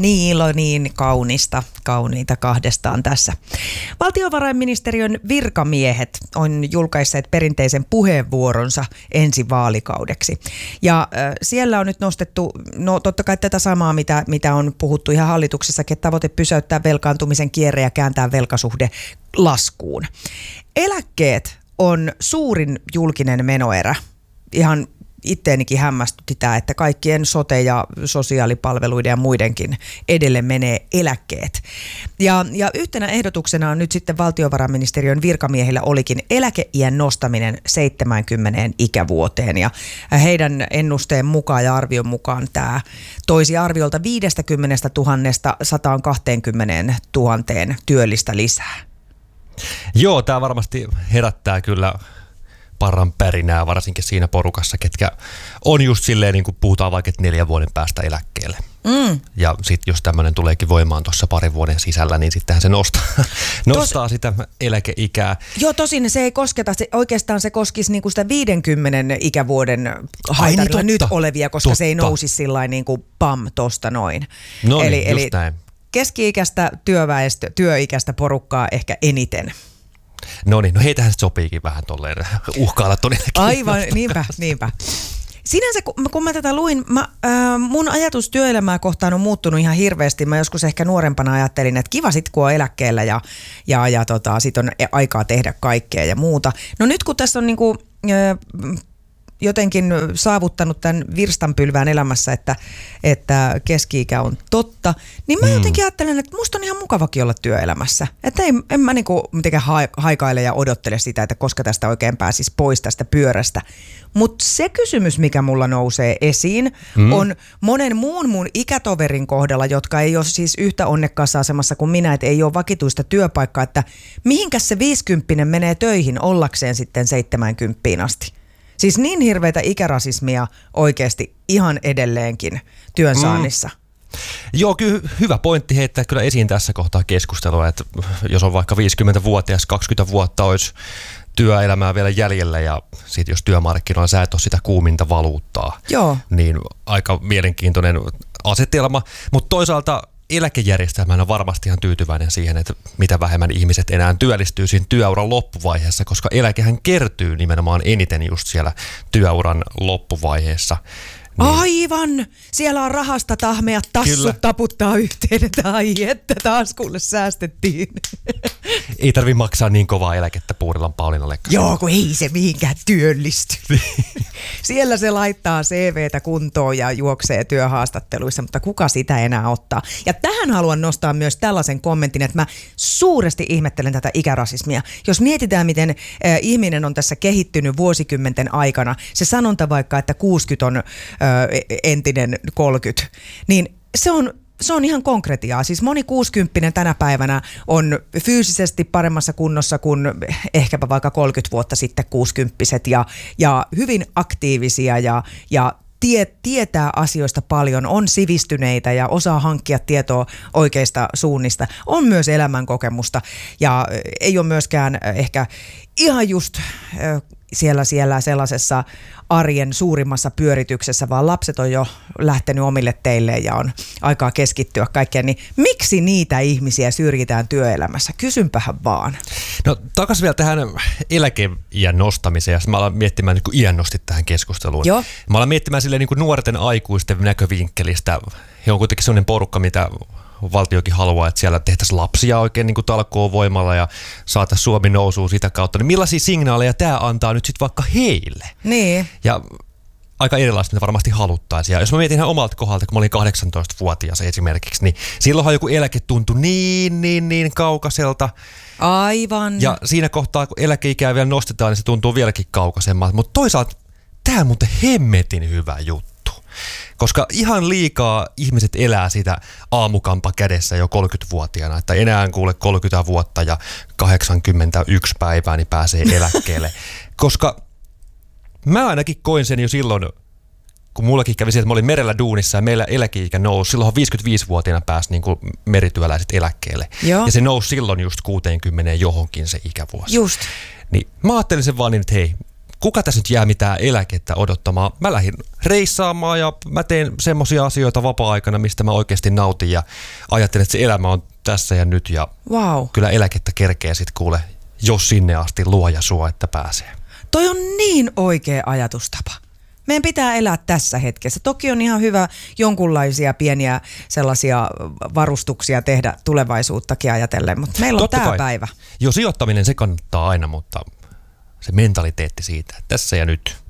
niin kauniita kahdestaan tässä. Valtiovarainministeriön virkamiehet on julkaisseet perinteisen puheenvuoronsa ensi vaalikaudeksi. Ja siellä on nyt nostettu, totta kai tätä samaa, mitä on puhuttu ihan hallituksessakin, että tavoite pysäyttää velkaantumisen kierre ja kääntää velkasuhde laskuun. Eläkkeet on suurin julkinen menoerä. Ihan itteenikin hämmästytti tämä, että kaikkien sote- ja sosiaalipalveluiden ja muidenkin edelle menee eläkkeet. Ja yhtenä ehdotuksena on nyt sitten valtiovarainministeriön virkamiehillä olikin eläkeiän nostaminen 70 ikävuoteen. Ja heidän ennusteen mukaan ja arvion mukaan tämä toisi arviolta 50 000 120 000 työllistä lisää. Joo, tämä varmasti herättää kyllä parran pärinää, varsinkin siinä porukassa, ketkä on just silleen, niin kuin puhutaan vaikka 4 vuoden päästä eläkkeelle. Ja sitten jos tämmöinen tuleekin voimaan tuossa 2 vuoden sisällä, niin sittenhän se nostaa sitä eläkeikää. Joo, tosin se ei kosketa, oikeastaan se koskisi niinku sitä 50 ikävuoden haitarilla nyt olevia, koska se ei nousisi sillain niin kuin pam tosta noin. No niin, eli näin. Keski-ikäistä työikäistä porukkaa ehkä eniten. No niin, heitähän se sopiikin vähän tolleen uhkailla tonillekin. Aivan, niinpä. Sinänsä, kun mä tätä luin, mun ajatus työelämää kohtaan on muuttunut ihan hirveästi. Mä joskus ehkä nuorempana ajattelin, että kiva sit kun on eläkkeellä ja sit on aikaa tehdä kaikkea ja muuta. No nyt kun tässä on niinku jotenkin saavuttanut tämän virstanpylvään elämässä, että keski-ikä on totta, niin mä jotenkin ajattelen, että musta on ihan mukavakin olla työelämässä. Että en mä niinku mitenkään haikaile ja odottele sitä, että koska tästä oikein pääsisi pois tästä pyörästä. Mutta se kysymys, mikä mulla nousee esiin, on monen mun ikätoverin kohdalla, jotka ei ole siis yhtä onnekkaassa asemassa kuin minä, että ei ole vakituista työpaikkaa, että mihinkäs se 50 menee töihin ollakseen sitten 70 asti. Siis niin hirveätä ikärasismia oikeasti ihan edelleenkin työnsaannissa. Joo, kyllä hyvä pointti heittää kyllä esiin tässä kohtaa keskustelua, että jos on vaikka 50-vuotias, 20 vuotta olisi työelämää vielä jäljellä ja sitten jos työmarkkinoilla sä et ole sitä kuuminta valuuttaa, niin aika mielenkiintoinen asetelma, mutta toisaalta eläkejärjestelmä on varmasti ihan tyytyväinen siihen, että mitä vähemmän ihmiset enää työllistyy siinä työuran loppuvaiheessa, koska eläkehän kertyy nimenomaan eniten just siellä työuran loppuvaiheessa. Niin. Aivan! Siellä on rahasta tahmea, tassut taputtaa yhteen, että ai että taas kuule säästettiin. Ei tarvitse maksaa niin kovaa eläkettä Puurilan Paulinalle. Joo, kun ei se mihinkään työllisty. Siellä se laittaa CVtä kuntoon ja juoksee työhaastatteluissa, mutta kuka sitä enää ottaa? Ja tähän haluan nostaa myös tällaisen kommentin, että mä suuresti ihmettelen tätä ikärasismia. Jos mietitään, miten ihminen on tässä kehittynyt vuosikymmenten aikana, se sanonta vaikka, että 60 on entinen 30, niin se on ihan konkretiaa. Siis moni 60 tänä päivänä on fyysisesti paremmassa kunnossa kuin ehkäpä vaikka 30 vuotta sitten 60-vuotiaat ja hyvin aktiivisia ja tietää asioista paljon, on sivistyneitä ja osaa hankkia tietoa oikeista suunnista. On myös elämänkokemusta ja ei ole myöskään ehkä ihan just siellä sellaisessa arjen suurimmassa pyörityksessä, vaan lapset on jo lähtenyt omille teille ja on aikaa keskittyä kaikkeen. Niin miksi niitä ihmisiä syrjitään työelämässä? Kysynpähän vaan. No takaisin vielä tähän eläkeiän nostamiseen, ja mä alan miettimään niin kuin iän nostit tähän keskusteluun. Joo. Mä alan miettimään silleen niin kuin nuorten aikuisten näkövinkkelistä. He on kuitenkin sellainen porukka, mitä valtiokin haluaa, että siellä tehtäisiin lapsia oikein niin kuin talkoon voimalla ja saataisiin Suomi nousuun sitä kautta. Niin millaisia signaaleja tämä antaa nyt sitten vaikka heille? Niin. Ja aika erilaista mitä varmasti haluttaisiin. Ja jos mä mietin ihan omalta kohdalta, kun mä olin 18-vuotias esimerkiksi, niin silloinhan joku eläke tuntui niin kaukaiselta. Aivan. Ja siinä kohtaa, kun eläkeikää vielä nostetaan, niin se tuntuu vieläkin kaukaisemmalta. Mutta toisaalta tämä on muuten hemmetin hyvä juttu. Koska ihan liikaa ihmiset elää sitä aamukampa kädessä jo 30-vuotiaana, että enää kuule 30 vuotta ja 81 päivää niin pääsee eläkkeelle. Koska mä ainakin koin sen jo silloin, kun mullakin kävi se, että mä olin merellä duunissa ja meillä eläkeikä nousi. Silloin 55-vuotiaana pääsi niin kuin merityöläiset eläkkeelle. Joo. Ja se nousi silloin just 60 johonkin se ikävuosi. Just. Niin mä ajattelin sen vaan niin, että hei, kuka tässä nyt jää mitään eläkettä odottamaan? Mä lähdin reissaamaan ja mä teen semmoisia asioita vapaa-aikana, mistä mä oikeasti nautin ja ajattelen, että se elämä on tässä ja nyt ja kyllä eläkettä kerkee sit kuule, jos sinne asti luoja sua, että pääsee. Toi on niin oikea ajatustapa. Meidän pitää elää tässä hetkessä. Toki on ihan hyvä jonkunlaisia pieniä sellaisia varustuksia tehdä tulevaisuuttakin ajatellen, mutta meillä on tämä päivä. Jo sijoittaminen se kannattaa aina, mutta se mentaliteetti siitä, että tässä ja nyt.